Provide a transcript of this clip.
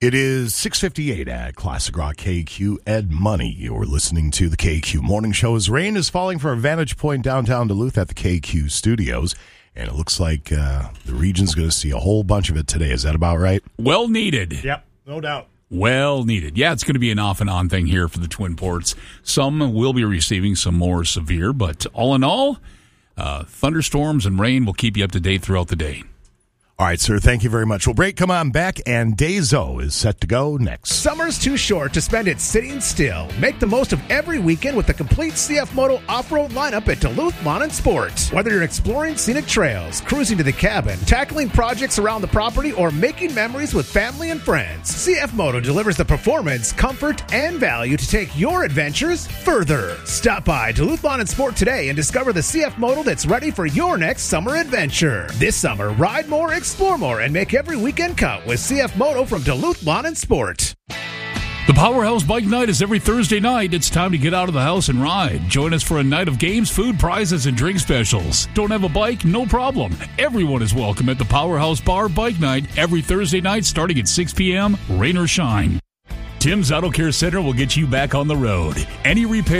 It is 6:58 at Classic Rock KQ. Ed Money, you're listening to the KQ Morning Show as rain is falling for a vantage point downtown Duluth at the KQ studios. And it looks like the region's going to see a whole bunch of it today. Is that about right? Well needed. Yep, no doubt. Well needed. Yeah, it's going to be an off and on thing here for the Twin Ports. Some will be receiving some more severe, but all in all, thunderstorms and rain will keep you up to date throughout the day. All right, sir, thank you very much. We'll break, come on back, and Dayzo is set to go next. Summer's too short to spend it sitting still. Make the most of every weekend with the complete CF Moto off-road lineup at Duluth Lawn and Sport. Whether you're exploring scenic trails, cruising to the cabin, tackling projects around the property, or making memories with family and friends, CF Moto delivers the performance, comfort, and value to take your adventures further. Stop by Duluth Lawn and Sport today and discover the CF Moto that's ready for your next summer adventure. This summer, ride more, explore more, and make every weekend count with CF Moto from Duluth Lawn and Sport. The Powerhouse Bike Night is every Thursday night. It's time to get out of the house and ride. Join us for a night of games, food, prizes, and drink specials. Don't have a bike? No problem. Everyone is welcome at the Powerhouse Bar Bike Night every Thursday night starting at 6 p.m., rain or shine. Tim's Auto Care Center will get you back on the road. Any repair